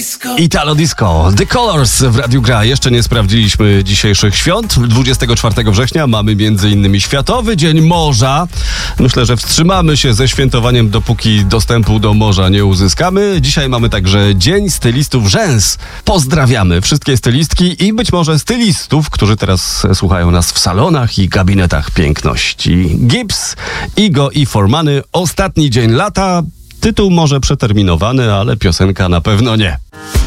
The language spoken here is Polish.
Italo Disco. The Colors w Radiu Gra. Jeszcze nie sprawdziliśmy dzisiejszych świąt. 24 września mamy m.in. Światowy Dzień Morza. Myślę, że wstrzymamy się ze świętowaniem, dopóki dostępu do morza nie uzyskamy. Dzisiaj mamy także Dzień Stylistów Rzęs. Pozdrawiamy wszystkie stylistki i być może stylistów, którzy teraz słuchają nas w salonach i gabinetach piękności. Gibbs, Igo i Formany. Ostatni dzień lata. Tytuł może przeterminowany, ale piosenka na pewno nie.